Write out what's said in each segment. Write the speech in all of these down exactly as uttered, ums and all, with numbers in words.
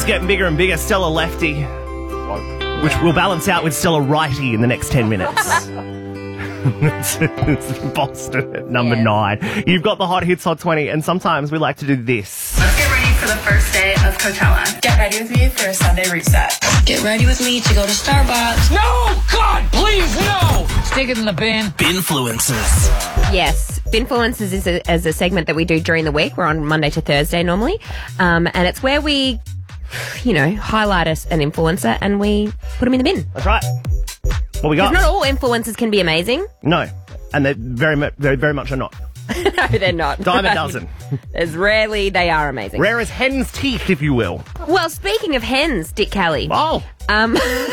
getting bigger and bigger. Stella lefty, which will balance out with Stella righty in the next ten minutes. It's Boston at number Yeah. nine. You've got the Hot Hits Hot twenty, and sometimes we like to do this. Let's get ready for the first day of Coachella. Get ready with me for a Sunday reset. Get ready with me to go to Starbucks. No! God, please, no! Stick it in the bin. Binfluencers. Yes, Binfluencers is a, is a segment that we do during the week. We're on Monday to Thursday normally. Um, and it's where we, you know, highlight us an influencer and we put them in the bin. That's right. What we got? Not all influencers can be amazing. No, and they very, mu- they very much are not. No, they're not. Dime a dozen. As rarely they are amazing. Rare as hen's teeth, if you will. Well, speaking of hens, Dick Kelly. Oh. Um,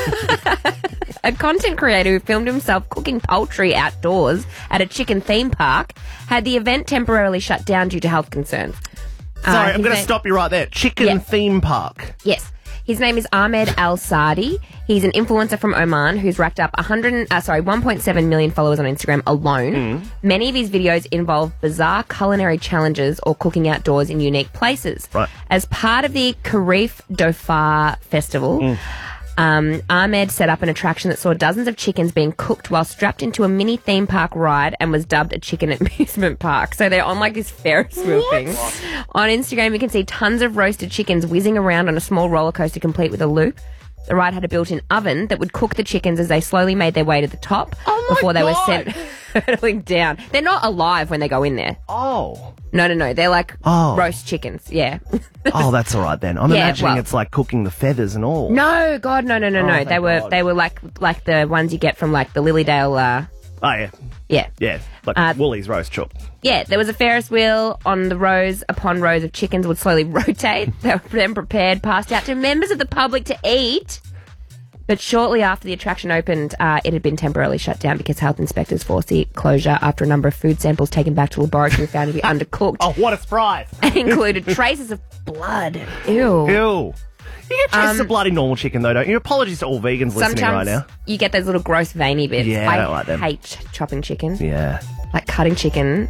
a content creator who filmed himself cooking poultry outdoors at a chicken theme park had the event temporarily shut down due to health concerns. Sorry, Uh, I'm his going to name- stop you right there. Chicken Yeah. theme park. Yes. His name is Ahmed Al Sadi. He's an influencer from Oman who's racked up one hundred, uh, sorry, one point seven million followers on Instagram alone. Many of his videos involve bizarre culinary challenges or cooking outdoors in unique places. Right. As part of the Karif Dhofar Festival, um, Ahmed set up an attraction that saw dozens of chickens being cooked while strapped into a mini theme park ride and was dubbed a chicken amusement park. So they're on like this Ferris wheel thing. On Instagram, you can see tons of roasted chickens whizzing around on a small roller coaster complete with a loop. The ride had a built-in oven that would cook the chickens as they slowly made their way to the top Oh my before they were God. sent hurtling down. They're not alive when they go in there. Oh. No, no, no. They're like Oh. roast chickens. Yeah. Oh, that's all right then. I'm Yeah, imagining well- it's like cooking the feathers and all. No, God, no, no, no, Oh, no. thank They were God. they were like like the ones you get from like the Lilydale. Uh, Oh, yeah. yeah, Yeah, like Uh, Woolies roast chook. yeah. There was a Ferris wheel on the rows upon rows of chickens would slowly rotate. They were then prepared, passed out to members of the public to eat. But shortly after the attraction opened, uh, it had been temporarily shut down because health inspectors forced the closure after a number of food samples taken back to laboratory were found to be undercooked Oh, what a surprise. and included traces of blood. Ew. Ew. You get traces of bloody normal chicken, though, don't you? Apologies to all vegans listening right Sometimes now. you get those little gross veiny bits. Yeah, I I don't like them. hate ch- chopping chicken. Yeah. Like cutting chicken.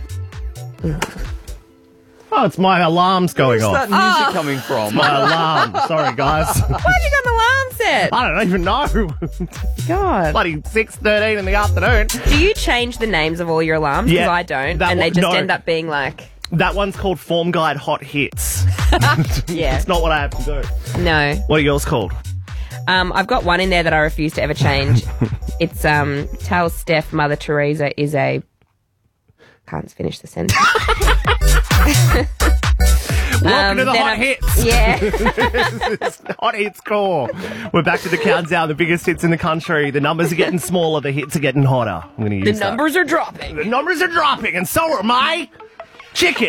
Oh, it's my alarms going Where's off. that music coming from? My alarm. Sorry, guys. Why'd you got an alarm set? I don't even know. God. Bloody six thirteen in the afternoon. Do you change the names of all your alarms? Because Yeah, I don't. that And they one- just no. end up being like, That one's called Form Guide Hot Hits. yeah. It's not what I have to do. No. What are yours called? Um, I've got one in there that I refuse to ever change. It's um, tell Steph Mother Teresa is a... Can't finish the sentence. Welcome Um, to the then Hot I- Hits. Yeah. Hot Hits Core. We're back to the countdown, the biggest hits in the country. The numbers are getting smaller, the hits are getting hotter. I'm going to The use that. numbers are dropping. The numbers are dropping, and so are my chicken.